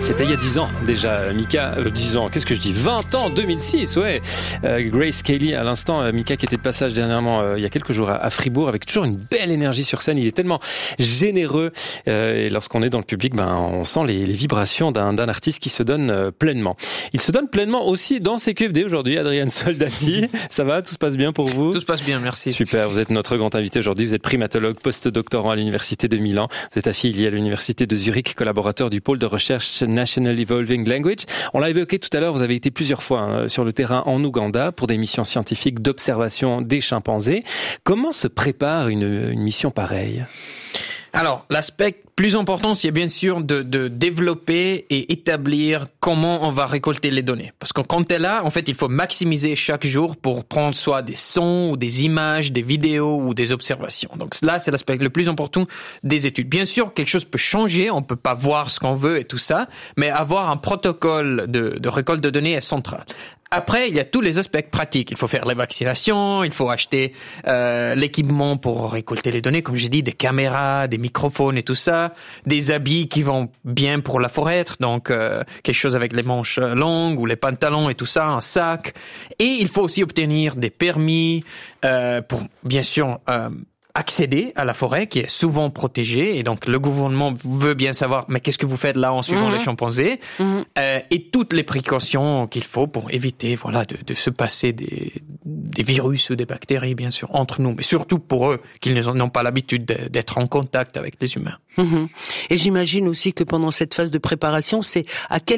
C'était il y a 10 ans déjà, Mika. 10 ans, qu'est-ce que je dis 20 ans, 2006, ouais. Grace Kelly, à l'instant, Mika qui était de passage dernièrement, il y a quelques jours à Fribourg, avec toujours une belle énergie sur scène. Il est tellement généreux. Et lorsqu'on est dans le public, on sent les vibrations d'un artiste qui se donne pleinement. Il se donne pleinement aussi dans CQFD aujourd'hui, Adrien Soldati. Ça va, tout se passe bien pour vous? Tout se passe bien, merci. Super, vous êtes notre grand invité aujourd'hui. Vous êtes primatologue, post-doctorant à l'Université de Milan. Vous êtes affilié à l'Université de Zurich, collaborateur du pôle de recherche National Evolving Language. On l'a évoqué tout à l'heure, vous avez été plusieurs fois sur le terrain en Ouganda pour des missions scientifiques d'observation des chimpanzés. Comment se prépare une mission pareille? Alors, l'aspect plus important, c'est bien sûr de développer et établir comment on va récolter les données. Parce que quand t'es là, en fait, il faut maximiser chaque jour pour prendre soit des sons ou des images, des vidéos ou des observations. Donc là, c'est l'aspect le plus important des études. Bien sûr, quelque chose peut changer, on peut pas voir ce qu'on veut et tout ça, mais avoir un protocole de récolte de données est central. Après, il y a tous les aspects pratiques. Il faut faire les vaccinations, il faut acheter l'équipement pour récolter les données, comme j'ai dit, des caméras, des microphones et tout ça, des habits qui vont bien pour la forêt, donc quelque chose avec les manches longues ou les pantalons et tout ça, un sac. Et il faut aussi obtenir des permis pour, bien sûr, accéder à la forêt qui est souvent protégée, et donc le gouvernement veut bien savoir mais qu'est-ce que vous faites là en suivant les chimpanzés, et toutes les précautions qu'il faut pour éviter de se passer des virus ou des bactéries bien sûr entre nous, mais surtout pour eux qui n'ont pas l'habitude d'être en contact avec les humains. Et j'imagine aussi que pendant cette phase de préparation, c'est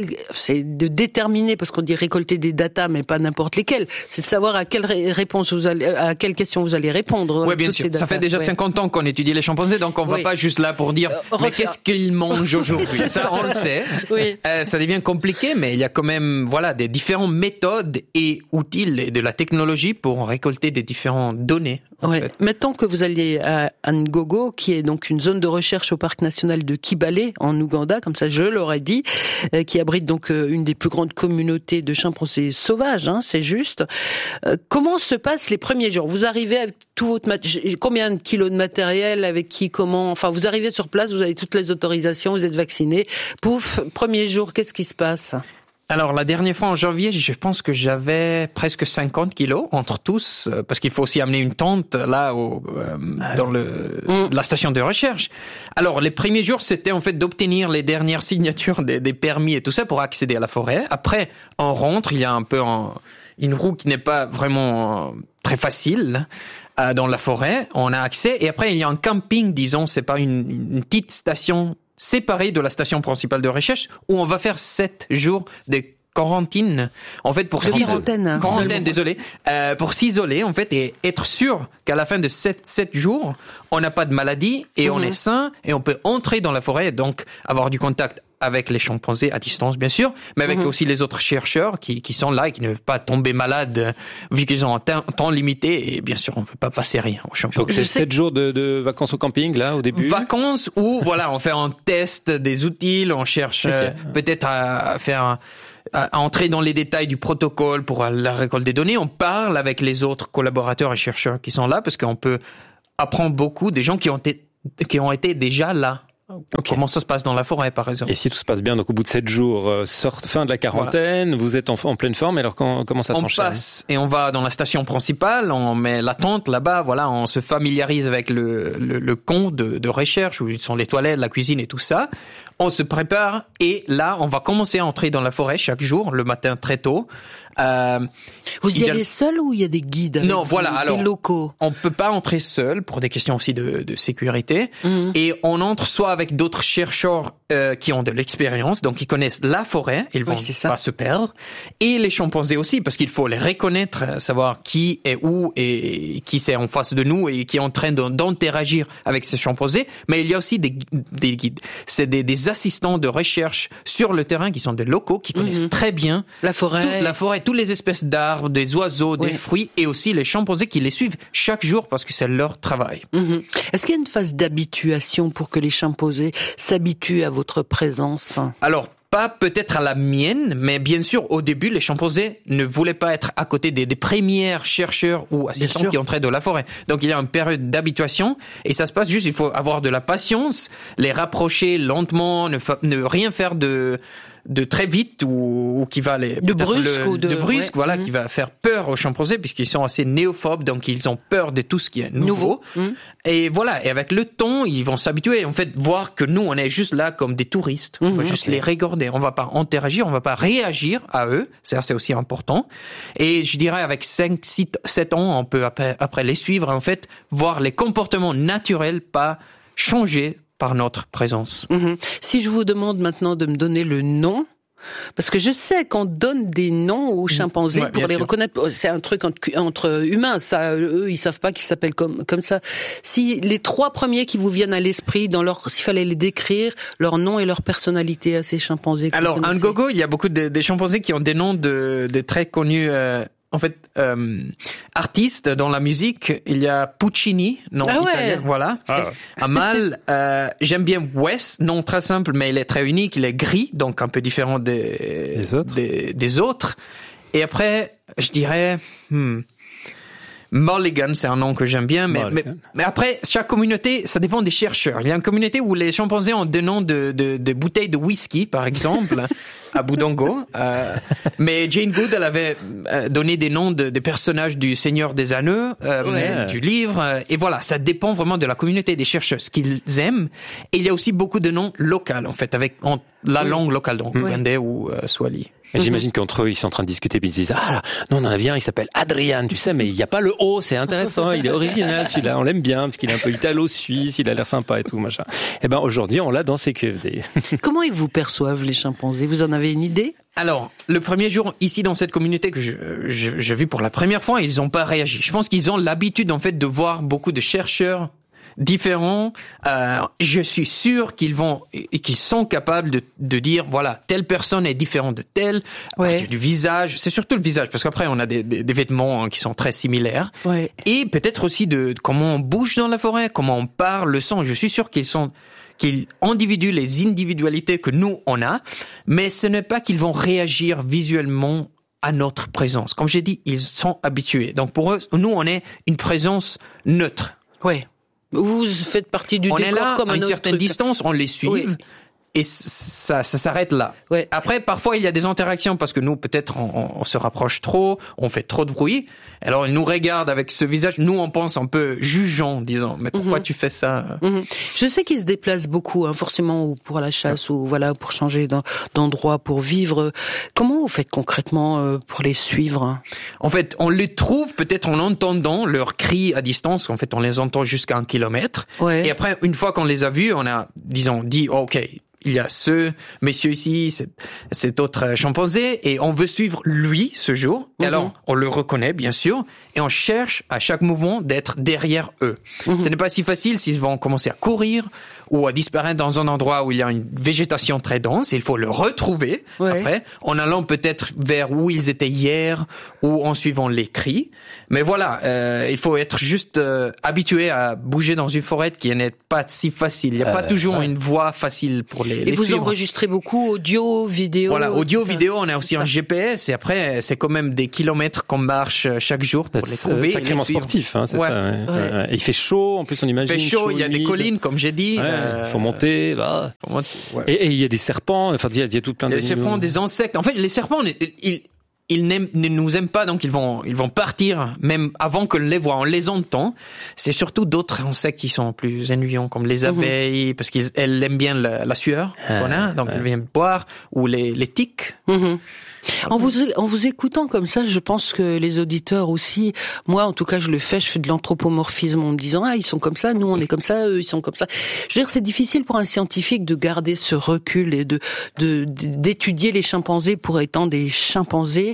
de déterminer, parce qu'on dit récolter des datas, mais pas n'importe lesquelles, c'est de savoir à quelle question vous allez répondre. Oui, bien sûr. Ça fait déjà 50 ans qu'on étudie les chimpanzés, donc on va pas juste là pour dire mais qu'est-ce qu'ils mangent aujourd'hui. Ça, on le sait. Oui. Ça devient compliqué, mais il y a quand même des différentes méthodes et outils de la technologie pour récolter des différentes données. Mettons que vous alliez à Ngogo, qui est donc une zone de recherche au parc national de Kibale en Ouganda, comme ça je l'aurais dit, qui abrite donc une des plus grandes communautés de chimpanzés sauvages, c'est juste. Comment se passent les premiers jours? Vous arrivez avec tout votre combien de kilos de matériel, avec qui, comment? Enfin, vous arrivez sur place, vous avez toutes les autorisations, vous êtes vacciné. Pouf, premier jour, qu'est-ce qui se passe? Alors, la dernière fois en janvier, je pense que j'avais presque 50 kilos entre tous, parce qu'il faut aussi amener une tente là dans la station de recherche. Alors, les premiers jours, c'était en fait d'obtenir les dernières signatures des permis et tout ça pour accéder à la forêt. Après, on rentre, il y a un peu une route qui n'est pas vraiment très facile dans la forêt. On a accès, et après, il y a un camping, disons, c'est pas une petite station séparé de la station principale de recherche, où on va faire 7 jours de quarantaine, en fait, pour s'isoler, en fait, et être sûr qu'à la fin de 7 jours, on n'a pas de maladie, et on est sain, et on peut entrer dans la forêt, et donc avoir du contact avec les chimpanzés à distance, bien sûr, mais avec aussi les autres chercheurs qui sont là et qui ne veulent pas tomber malades vu qu'ils ont un temps limité, et bien sûr, on ne veut pas passer rien aux chimpanzés. Donc c'est 7 jours de vacances au camping, là, au début? Vacances où, on fait un test des outils, on cherche peut-être à entrer dans les détails du protocole pour la récolte des données. On parle avec les autres collaborateurs et chercheurs qui sont là, parce qu'on peut apprendre beaucoup des gens qui ont été déjà là. Comment ça se passe dans la forêt, par exemple? Et si tout se passe bien, donc au bout de 7 jours, fin de la quarantaine, vous êtes en pleine forme, alors comment ça s'enchaîne? On passe et on va dans la station principale, on met la tente là-bas, on se familiarise avec le camp de recherche, où sont les toilettes, la cuisine et tout ça. On se prépare, et là, on va commencer à entrer dans la forêt chaque jour, le matin très tôt. Vous y allez seul, ou il y a des guides avec des locaux? On peut pas entrer seul pour des questions aussi de sécurité, et on entre soit avec d'autres chercheurs qui ont de l'expérience, donc ils connaissent la forêt, ils vont pas se perdre, et les chimpanzés aussi, parce qu'il faut les reconnaître, savoir qui est où et qui c'est en face de nous et qui est en train d'interagir avec ces chimpanzés. Mais il y a aussi des guides, c'est des assistants de recherche sur le terrain qui sont des locaux, qui connaissent très bien la forêt, toutes les espèces d'arbres, des oiseaux, des fruits, et aussi les chimpanzés qui les suivent chaque jour parce que c'est leur travail. Est-ce qu'il y a une phase d'habituation pour que les chimpanzés s'habituent à votre présence? Alors, pas peut-être à la mienne, mais bien sûr, au début, les chimpanzés ne voulaient pas être à côté des premiers chercheurs ou assistants qui entraient de la forêt. Donc, il y a une période d'habituation, et ça se passe juste, il faut avoir de la patience, les rapprocher lentement, ne rien faire de de très vite ou qui va les de brusque, voilà, qui va faire peur aux chimpanzés puisqu'ils sont assez néophobes, donc ils ont peur de tout ce qui est nouveau. Et voilà, et avec le temps, ils vont s'habituer, en fait, voir que nous, on est juste là comme des touristes. On va juste les regarder, on va pas interagir, on va pas réagir à eux, ça c'est aussi important. Et je dirais avec 5, 6, 7 ans, on peut après les suivre, en fait, voir les comportements naturels pas changer par notre présence. Si je vous demande maintenant de me donner le nom, parce que je sais qu'on donne des noms aux chimpanzés pour les reconnaître. C'est un truc entre humains, ça. Eux, ils savent pas qu'ils s'appellent comme ça. Si les 3 premiers qui vous viennent à l'esprit, s'il fallait les décrire, leur nom et leur personnalité à ces chimpanzés. Alors, un gogo, il y a beaucoup de chimpanzés qui ont des noms de très connus. En fait, artistes dans la musique, il y a Puccini, nom italien, voilà. Amal, j'aime bien Wes, nom très simple, mais il est très unique, il est gris, donc un peu différent des autres. Et après, je dirais, Mulligan, c'est un nom que j'aime bien, mais après, chaque communauté, ça dépend des chercheurs. Il y a une communauté où les chimpanzés ont des noms de bouteilles de whisky, par exemple, à Budongo. Mais Jane Goodall, elle avait donné des noms des personnages du Seigneur des Anneaux, du livre. Et voilà, ça dépend vraiment de la communauté des chercheurs, ce qu'ils aiment. Et il y a aussi beaucoup de noms locaux, en fait, avec la langue locale, donc Wende ou Swahili. Et j'imagine qu'entre eux, ils sont en train de discuter, puis ils se disent, ah là, nous on en a bien, il s'appelle Adrian, tu sais, mais il n'y a pas le O, c'est intéressant, il est original celui-là, on l'aime bien, parce qu'il est un peu italo-suisse, il a l'air sympa et tout, machin. Eh ben, aujourd'hui, on l'a dans ces QFD. Comment ils vous perçoivent, les chimpanzés? Vous en avez une idée? Alors, le premier jour, ici, dans cette communauté que j'ai vu pour la première fois, ils n'ont pas réagi. Je pense qu'ils ont l'habitude, en fait, de voir beaucoup de chercheurs différents. Je suis sûr qu'ils sont capables de dire, voilà, telle personne est différente de telle, à partir du visage. C'est surtout le visage, parce qu'après, on a des vêtements qui sont très similaires. Et peut-être aussi de comment on bouge dans la forêt, comment on parle, le son. Je suis sûr qu'ils individuent les individualités que nous, on a, mais ce n'est pas qu'ils vont réagir visuellement à notre présence. Comme j'ai dit, ils sont habitués. Donc pour eux, nous, on est une présence neutre. Vous faites partie du décor comme un autre. On est là, à une certaine distance, on les suit. Et ça s'arrête là. Après, parfois, il y a des interactions parce que nous, peut-être, on se rapproche trop, on fait trop de bruit. Alors, ils nous regardent avec ce visage. Nous, on pense un peu jugeant, disant, mais pourquoi tu fais ça? Je sais qu'ils se déplacent beaucoup, forcément, ou pour la chasse, ou voilà, pour changer d'endroit, pour vivre. Comment vous faites concrètement pour les suivre? En fait, on les trouve peut-être en entendant leurs cris à distance. En fait, on les entend jusqu'à 1 kilomètre. Et après, une fois qu'on les a vus, on a, disons, dit, OK, il y a ce monsieur ici, cet autre chimpanzé, et on veut suivre lui ce jour. Et alors, on le reconnaît, bien sûr, et on cherche à chaque mouvement d'être derrière eux. Ce n'est pas si facile s'ils vont commencer à courir ou à disparaître dans un endroit où il y a une végétation très dense. Il faut le retrouver après, en allant peut-être vers où ils étaient hier ou en suivant les cris. Mais voilà, il faut être juste habitué à bouger dans une forêt qui n'est pas si facile. Il n'y a pas toujours une voie facile pour les Et vous suivre. enregistrez beaucoup audio, vidéo? Voilà, audio, vidéo, on a aussi un GPS et après, c'est quand même des kilomètres qu'on marche chaque jour pour les trouver. C'est sacrément sportif, c'est ça. Et il fait chaud, en plus on imagine. Il fait chaud, il y a des collines, comme j'ai dit. Il faut monter, Et il y a des serpents, enfin, il y a tout plein de... Des serpents, des insectes. En fait, les serpents, ils ne nous aiment pas, donc ils vont partir, même avant que les voit. On les entend. C'est surtout d'autres insectes qui sont plus ennuyants, comme les abeilles, parce qu'elles aiment bien la sueur qu'on a, donc elles viennent boire, ou les tiques. En vous écoutant comme ça, je pense que les auditeurs aussi, moi en tout cas je fais de l'anthropomorphisme en me disant ils sont comme ça, nous on est comme ça, eux ils sont comme ça. Je veux dire, c'est difficile pour un scientifique de garder ce recul et d'étudier les chimpanzés pour étant des chimpanzés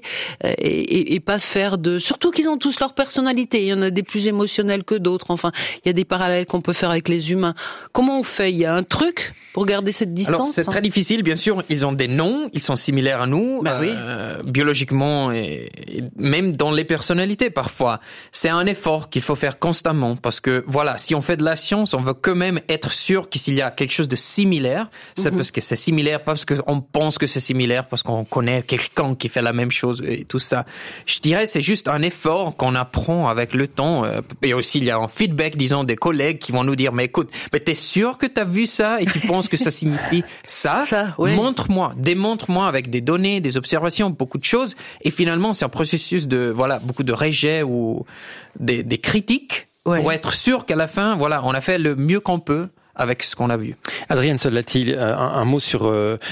et pas faire surtout qu'ils ont tous leur personnalité. Il y en a des plus émotionnels que d'autres. Enfin, il y a des parallèles qu'on peut faire avec les humains. Comment on fait? Il y a un truc pour garder cette distance? Alors c'est très difficile, bien sûr. Ils ont des noms, ils sont similaires à nous. Biologiquement et même dans les personnalités parfois. C'est un effort qu'il faut faire constamment parce que voilà, si on fait de la science, on veut quand même être sûr que s'il y a quelque chose de similaire, c'est parce que c'est similaire, pas parce qu'on pense que c'est similaire, parce qu'on connaît quelqu'un qui fait la même chose et tout ça. Je dirais c'est juste un effort qu'on apprend avec le temps. Et aussi il y a un feedback, disons, des collègues qui vont nous dire mais écoute, mais t'es sûr que t'as vu ça et tu penses pense que ça signifie ça. Ouais. Démontre-moi avec des données, des observations, beaucoup de choses. Et finalement, c'est un processus de, beaucoup de rejet ou des critiques pour être sûr qu'à la fin, on a fait le mieux qu'on peut avec ce qu'on a vu. Adrienne Soldati, un mot sur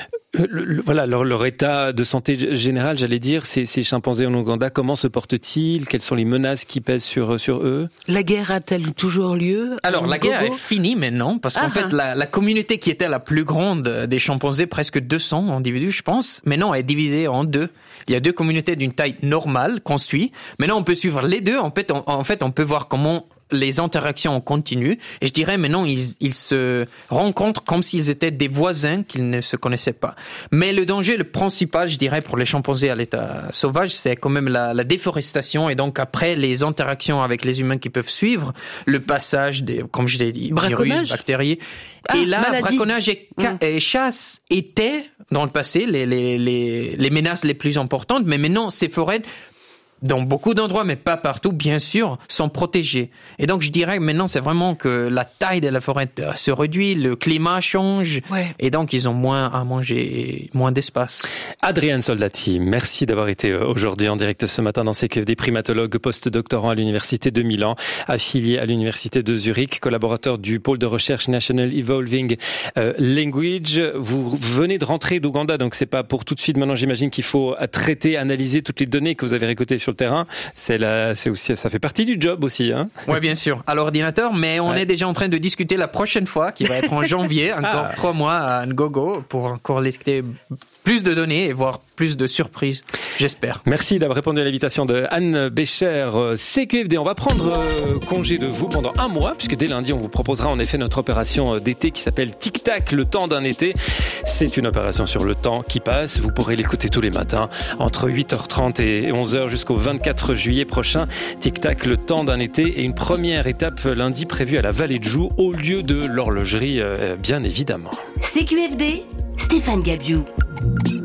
leur état de santé général, j'allais dire, ces chimpanzés en Ouganda, comment se portent-ils? Quelles sont les menaces qui pèsent sur eux? La guerre a-t-elle toujours lieu? Alors, la guerre est finie maintenant, parce qu'en fait, la communauté qui était la plus grande des chimpanzés, presque 200 individus, je pense, maintenant est divisée en deux. Il y a deux communautés d'une taille normale qu'on suit. Maintenant, on peut suivre les deux. En fait, on peut voir comment les interactions continuent. Et je dirais maintenant, ils se rencontrent comme s'ils étaient des voisins qu'ils ne se connaissaient pas. Mais le danger, le principal, je dirais, pour les chimpanzés à l'état sauvage, c'est quand même la déforestation. Et donc, après, les interactions avec les humains qui peuvent suivre, le passage des, comme je l'ai dit, virus, bactéries. Et là, braconnage et chasse étaient, dans le passé, les menaces les plus importantes. Mais maintenant, ces forêts, dans beaucoup d'endroits, mais pas partout, bien sûr, sont protégés. Et donc, je dirais que maintenant, c'est vraiment que la taille de la forêt se réduit, le climat change, et donc ils ont moins à manger et moins d'espace. Adrienne Soldati, merci d'avoir été aujourd'hui en direct ce matin dans CQFD, primatologue, post-doctorant à l'Université de Milan, affilié à l'Université de Zurich, collaborateur du pôle de recherche National Evolving Language. Vous venez de rentrer d'Ouganda, donc c'est pas pour tout de suite. Maintenant, j'imagine qu'il faut traiter, analyser toutes les données que vous avez récoltées sur le terrain. C'est aussi, ça fait partie du job aussi, hein. Ouais, bien sûr. À l'ordinateur, mais on est déjà en train de discuter la prochaine fois, qui va être en janvier, encore 3 mois à Ngogo, pour collecter plus de données et voir plus de surprises, j'espère. Merci d'avoir répondu à l'invitation de Anne Bécher. CQFD, on va prendre congé de vous pendant 1 mois, puisque dès lundi, on vous proposera en effet notre opération d'été qui s'appelle Tic Tac, le temps d'un été. C'est une opération sur le temps qui passe. Vous pourrez l'écouter tous les matins entre 8h30 et 11h jusqu'au 24 juillet prochain. Tic Tac, le temps d'un été, et une première étape lundi prévue à la Vallée de Joux au lieu de l'horlogerie, bien évidemment. CQFD, Stéphane Gabiou.